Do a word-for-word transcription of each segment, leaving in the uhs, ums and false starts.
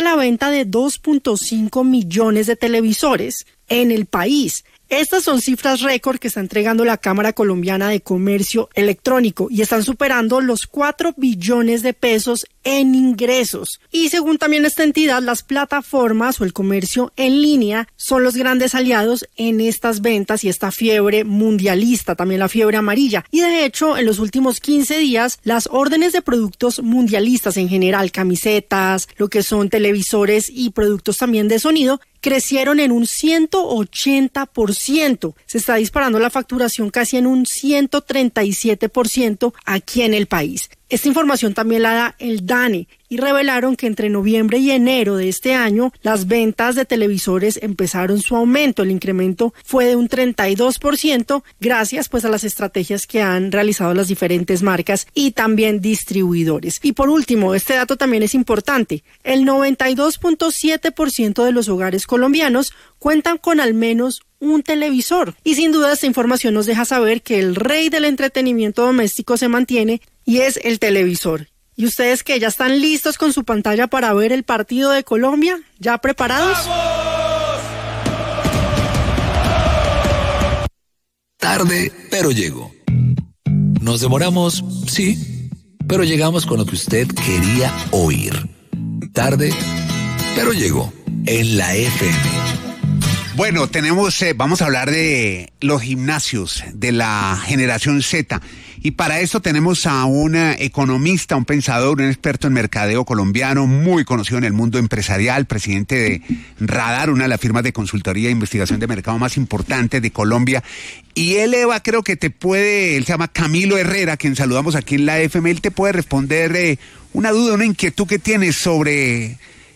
la venta de dos punto cinco millones de televisores en el país. Estas son cifras récord que está entregando la Cámara Colombiana de Comercio Electrónico y están superando los cuatro billones de pesos en ingresos. Y según también esta entidad, las plataformas o el comercio en línea son los grandes aliados en estas ventas y esta fiebre mundialista, también la fiebre amarilla. Y de hecho, en los últimos quince días, las órdenes de productos mundialistas en general, camisetas, lo que son televisores y productos también de sonido, crecieron en un ciento ochenta por ciento. Se está disparando la facturación casi en un ciento treinta y siete por ciento aquí en el país. Esta información también la da el DANE y revelaron que entre noviembre y enero de este año las ventas de televisores empezaron su aumento. El incremento fue de un treinta y dos por ciento gracias pues a las estrategias que han realizado las diferentes marcas y también distribuidores. Y por último, este dato también es importante. El noventa y dos punto siete por ciento de los hogares colombianos cuentan con al menos un televisor. Y sin duda esta información nos deja saber que el rey del entretenimiento doméstico se mantiene y es el televisor. ¿Y ustedes que ya están listos con su pantalla para ver el partido de Colombia? ¿Ya preparados? ¡Vamos! Tarde, pero llego. Nos demoramos, sí, pero llegamos con lo que usted quería oír. Tarde, pero llegó en la F M. Bueno, tenemos, eh, vamos a hablar de los gimnasios de la generación Z. Y para esto tenemos a un economista, un pensador, un experto en mercadeo colombiano, muy conocido en el mundo empresarial, presidente de Radar, una de las firmas de consultoría e investigación de mercado más importantes de Colombia. Y él, Eva, creo que te puede, él se llama Camilo Herrera, quien saludamos aquí en la F M, él te puede responder eh, una duda, una inquietud que tienes sobre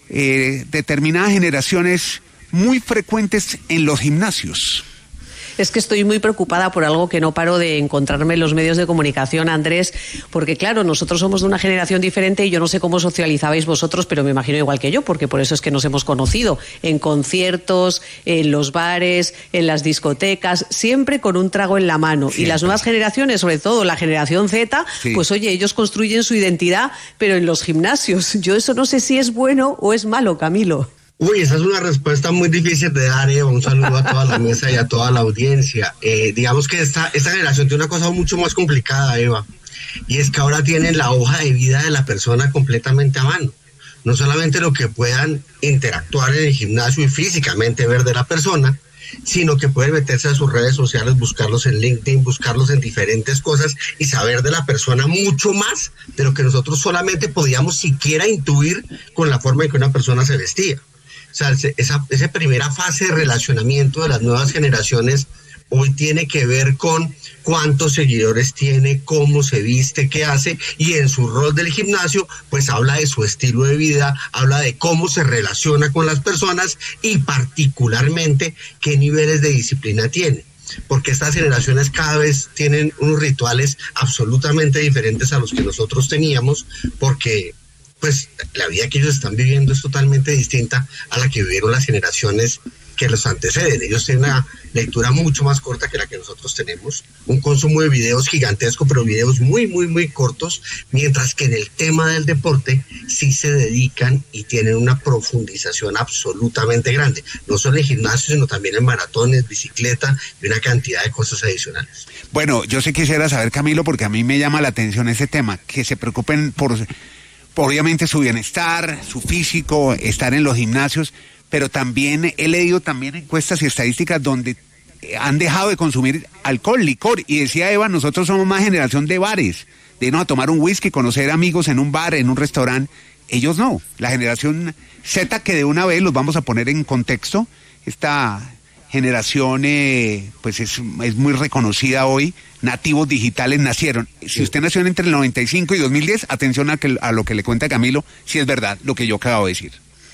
eh, determinadas generaciones muy frecuentes en los gimnasios. Es que estoy muy preocupada por algo que no paro de encontrarme en los medios de comunicación, Andrés, porque claro, nosotros somos de una generación diferente y yo no sé cómo socializabais vosotros, pero me imagino igual que yo, porque por eso es que nos hemos conocido, en conciertos, en los bares, en las discotecas, siempre con un trago en la mano. Siempre. Y las nuevas generaciones, sobre todo la generación Z, sí. Pues oye, ellos construyen su identidad, pero en los gimnasios. Yo eso no sé si es bueno o es malo, Camilo. Uy, esa es una respuesta muy difícil de dar, Eva. Un saludo a toda la mesa y a toda la audiencia. Eh, digamos que esta, esta generación tiene una cosa mucho más complicada, Eva, y es que ahora tienen la hoja de vida de la persona completamente a mano. No solamente lo que puedan interactuar en el gimnasio y físicamente ver de la persona, sino que pueden meterse a sus redes sociales, buscarlos en LinkedIn, buscarlos en diferentes cosas y saber de la persona mucho más de lo que nosotros solamente podíamos siquiera intuir con la forma en que una persona se vestía. O sea, esa, esa primera fase de relacionamiento de las nuevas generaciones hoy tiene que ver con cuántos seguidores tiene, cómo se viste, qué hace, y en su rol del gimnasio, pues habla de su estilo de vida, habla de cómo se relaciona con las personas y particularmente qué niveles de disciplina tiene. Porque estas generaciones cada vez tienen unos rituales absolutamente diferentes a los que nosotros teníamos, porque pues la vida que ellos están viviendo es totalmente distinta a la que vivieron las generaciones que los anteceden. Ellos tienen una lectura mucho más corta que la que nosotros tenemos, un consumo de videos gigantesco, pero videos muy, muy, muy cortos, mientras que en el tema del deporte sí se dedican y tienen una profundización absolutamente grande, no solo en gimnasio, sino también en maratones, bicicleta y una cantidad de cosas adicionales. Bueno, yo sí quisiera saber, Camilo, porque a mí me llama la atención ese tema, que se preocupen por... obviamente su bienestar, su físico, estar en los gimnasios, pero también he leído también encuestas y estadísticas donde han dejado de consumir alcohol, licor, y decía Eva, nosotros somos más generación de bares, de irnos a tomar un whisky, conocer amigos en un bar, en un restaurante. Ellos no, la generación Z, que de una vez los vamos a poner en contexto, esta generación eh, pues es, es muy reconocida hoy, nativos digitales nacieron. Si usted nació entre el noventa y cinco y dos mil diez, atención a, que, a lo que le cuenta Camilo, si es verdad lo que yo acabo de decir.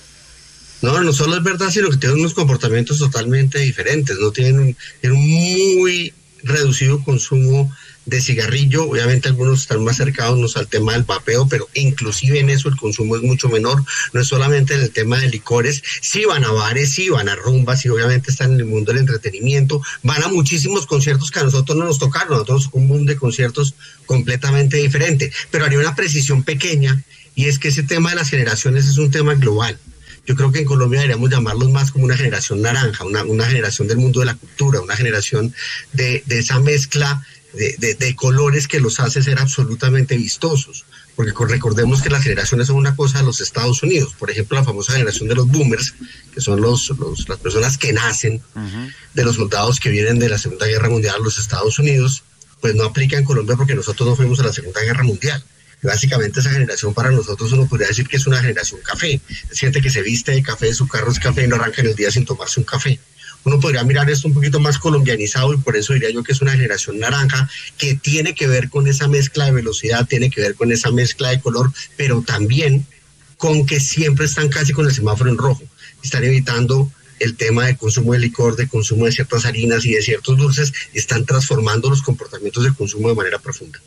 No, no solo es verdad, sino que tienen unos comportamientos totalmente diferentes, no tienen un, tienen un muy reducido consumo de cigarrillo, obviamente algunos están más cercanos al tema del vapeo, pero inclusive en eso el consumo es mucho menor, no es solamente en el tema de licores, sí van a bares, sí van a rumbas, sí obviamente están en el mundo del entretenimiento, van a muchísimos conciertos que a nosotros no nos tocaron, a nosotros un boom de conciertos completamente diferente, pero haría una precisión pequeña, y es que ese tema de las generaciones es un tema global. Yo creo que en Colombia deberíamos llamarlos más como una generación naranja, una, una generación del mundo de la cultura, una generación de, de esa mezcla de, de, de colores que los hace ser absolutamente vistosos. Porque recordemos que las generaciones son una cosa de los Estados Unidos. Por ejemplo, la famosa generación de los boomers, que son los, los, las personas que nacen uh-huh. de los soldados que vienen de la Segunda Guerra Mundial a los Estados Unidos, pues no aplica en Colombia porque nosotros no fuimos a la Segunda Guerra Mundial. Y básicamente esa generación para nosotros uno podría decir que es una generación café. Es gente que se viste de café, su carro es café y no arranca en el día sin tomarse un café. Uno podría mirar esto un poquito más colombianizado y por eso diría yo que es una generación naranja que tiene que ver con esa mezcla de velocidad, tiene que ver con esa mezcla de color, pero también con que siempre están casi con el semáforo en rojo. Están evitando el tema de consumo de licor, de consumo de ciertas harinas y de ciertos dulces, están transformando los comportamientos de consumo de manera profunda.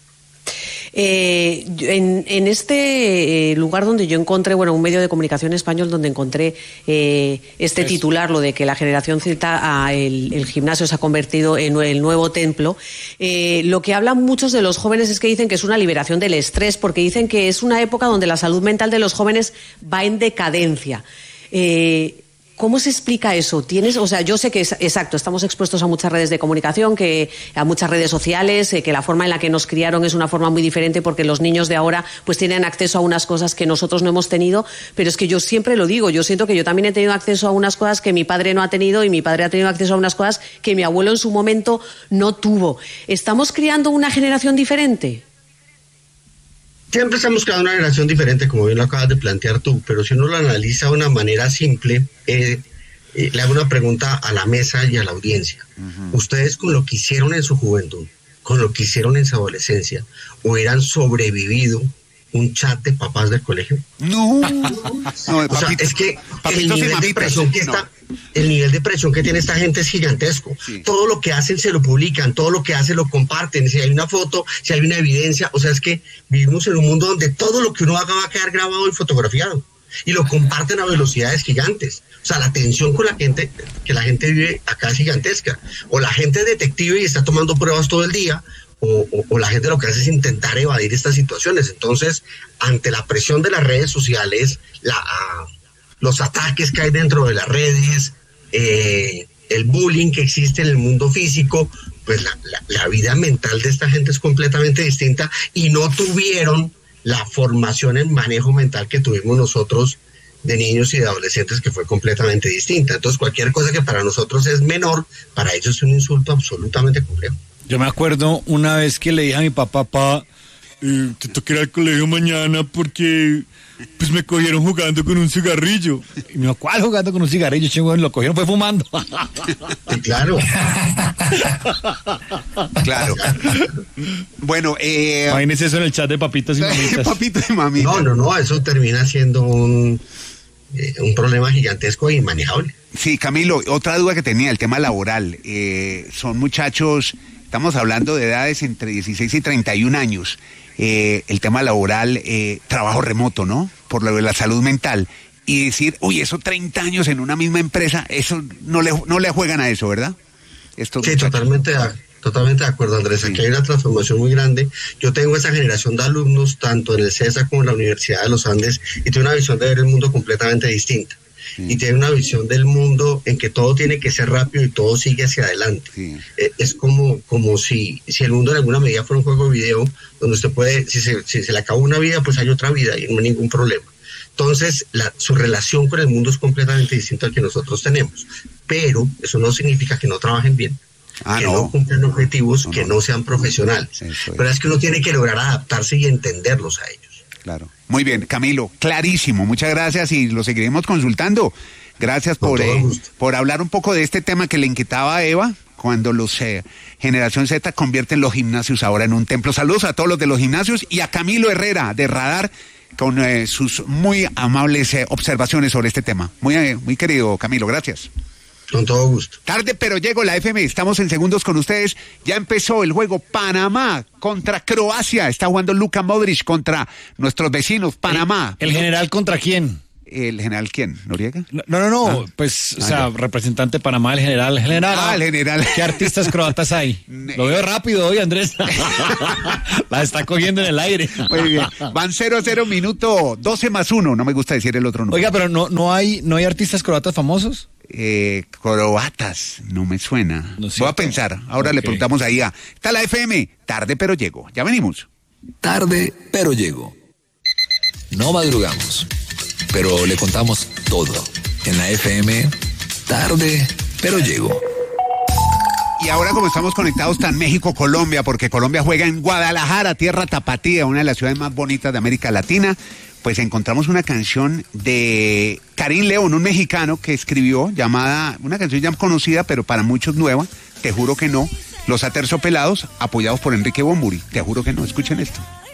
Eh, en, en este lugar donde yo encontré, bueno, un medio de comunicación español donde encontré eh, este es. titular, lo de que la generación Z, a el, el gimnasio se ha convertido en el nuevo templo, eh, lo que hablan muchos de los jóvenes es que dicen que es una liberación del estrés, porque dicen que es una época donde la salud mental de los jóvenes va en decadencia. Eh, ¿Cómo se explica eso? ¿Tienes, o sea, yo sé que es exacto, estamos expuestos a muchas redes de comunicación, que a muchas redes sociales, eh, que la forma en la que nos criaron es una forma muy diferente porque los niños de ahora pues tienen acceso a unas cosas que nosotros no hemos tenido, pero es que yo siempre lo digo, yo siento que yo también he tenido acceso a unas cosas que mi padre no ha tenido y mi padre ha tenido acceso a unas cosas que mi abuelo en su momento no tuvo. ¿Estamos criando una generación diferente? Siempre estamos creando una generación diferente, como bien lo acabas de plantear tú, pero si uno lo analiza de una manera simple, eh, eh, le hago una pregunta a la mesa y a la audiencia. Uh-huh. Ustedes con lo que hicieron en su juventud, con lo que hicieron en su adolescencia, ¿hubieran sobrevivido un chat de papás del colegio? No, no, o sea, es que el nivel de presión que está, el nivel de presión que tiene esta gente es gigantesco. Sí. Todo lo que hacen se lo publican, todo lo que hacen lo comparten. Si hay una foto, si hay una evidencia, o sea, es que vivimos en un mundo donde todo lo que uno haga va a quedar grabado y fotografiado y lo comparten a velocidades gigantes. O sea, la tensión con la gente que la gente vive acá es gigantesca. O la gente es detective y está tomando pruebas todo el día. O, o, o la gente lo que hace es intentar evadir estas situaciones. Entonces, ante la presión de las redes sociales, la, uh, los ataques que hay dentro de las redes, eh, el bullying que existe en el mundo físico, pues la, la, la vida mental de esta gente es completamente distinta y no tuvieron la formación en manejo mental que tuvimos nosotros de niños y de adolescentes, que fue completamente distinta. Entonces, cualquier cosa que para nosotros es menor, para ellos es un insulto absolutamente complejo. Yo me acuerdo una vez que le dije a mi papá, papá, eh, te toca ir al colegio mañana porque pues me cogieron jugando con un cigarrillo. Y me dijo, ¿cuál jugando con un cigarrillo? Chingo, lo cogieron fue fumando. Sí, claro. Claro. Bueno, eh... imagínese eso en el chat de papitos y mamitas. Papitos y mamitas. No, no, no, eso termina siendo un, eh, un problema gigantesco e inmanejable. Sí, Camilo, otra duda que tenía, el tema laboral. Eh, son muchachos... Estamos hablando de edades entre dieciséis y treinta y un años. Eh, el tema laboral, eh, trabajo remoto, ¿no? Por lo de la salud mental. Y decir, uy, eso treinta años en una misma empresa, eso no le, no le juegan a eso, ¿verdad? Estos sí, muchachos. totalmente, totalmente de acuerdo, Andrés. Aquí sí. Hay una transformación muy grande. Yo tengo esa generación de alumnos, tanto en el CESA como en la Universidad de los Andes, y tengo una visión de ver el mundo completamente distinta. Sí. Y tiene una visión del mundo en que todo tiene que ser rápido y todo sigue hacia adelante. Sí. Eh, es como, como si, si el mundo en alguna medida fuera un juego de video donde usted puede, si se, si se le acaba una vida, pues hay otra vida y no hay ningún problema. Entonces, la, su relación con el mundo es completamente distinta al que nosotros tenemos. Pero eso no significa que no trabajen bien, ah, que no, no cumplan objetivos, no, que no, no sean profesionales. Es. Pero es que uno tiene que lograr adaptarse y entenderlos a ellos. Claro. Muy bien, Camilo, clarísimo. Muchas gracias y lo seguiremos consultando. Gracias por, eh, por hablar un poco de este tema que le inquietaba a Eva, cuando los eh, Generación Z convierten los gimnasios ahora en un templo. Saludos a todos los de los gimnasios y a Camilo Herrera de Radar con eh, sus muy amables eh, observaciones sobre este tema. Muy, eh, muy querido Camilo, gracias. Con todo gusto. Tarde, pero llego la F M. Estamos en segundos con ustedes. Ya empezó el juego Panamá contra Croacia. Está jugando Luka Modric contra nuestros vecinos, Panamá. ¿El, el general contra quién? ¿El general quién? ¿Noriega? No, no, no, Ah. pues, o Ah, sea, ya. representante de Panamá, el general, el general. Ah, el general. ¿Qué artistas croatas hay? Lo veo rápido hoy, Andrés. La está cogiendo en el aire. Muy bien. Van cero a cero, minuto doce más uno. No me gusta decir el otro número. Oiga, pero no, no hay, no hay artistas croatas famosos. Eh, croatas, no me suena. No sé. Voy a pensar. Ahora le Ok. preguntamos ahí a... Está la F M. Tarde, pero llego. Ya venimos. Tarde, pero llego. No madrugamos, pero le contamos todo. En la F M, tarde, pero llego. Y ahora como estamos conectados tan México-Colombia, porque Colombia juega en Guadalajara, tierra tapatía, una de las ciudades más bonitas de América Latina, pues encontramos una canción de Karim León, un mexicano que escribió, llamada, una canción ya conocida, pero para muchos nueva, Te juro que no, Los Aterciopelados, apoyados por Enrique Bunbury. Te juro que no, escuchen esto.